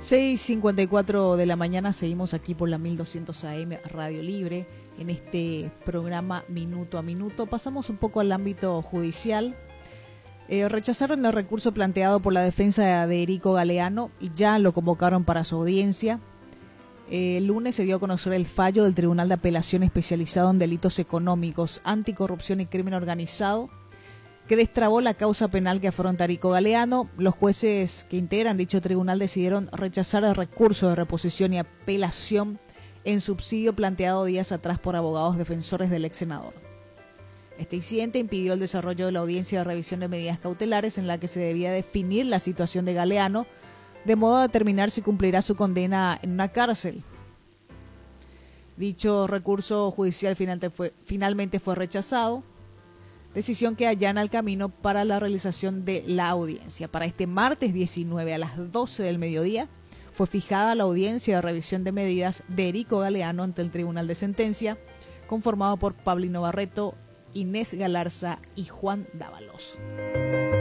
6:54 de la mañana, seguimos aquí por la 1200 AM Radio Libre en este programa Minuto a Minuto. Pasamos un poco al ámbito judicial. Rechazaron el recurso planteado por la defensa de Erico Galeano y ya lo convocaron para su audiencia. El lunes se dio a conocer el fallo del Tribunal de Apelación Especializado en Delitos Económicos, Anticorrupción y Crimen Organizado, que destrabó la causa penal que afronta Erico Galeano. Los jueces que integran dicho tribunal decidieron rechazar el recurso de reposición y apelación en subsidio planteado días atrás por abogados defensores del ex senador. Este incidente impidió el desarrollo de la audiencia de revisión de medidas cautelares en la que se debía definir la situación de Galeano, de modo a determinar si cumplirá su condena en una cárcel. Dicho recurso judicial finalmente fue rechazado, decisión que allana el camino para la realización de la audiencia. Para este martes 19 a las 12 del mediodía fue fijada la audiencia de revisión de medidas de Erico Galeano ante el Tribunal de Sentencia, conformado por Pablino Barreto, Inés Galarza y Juan Dávalos.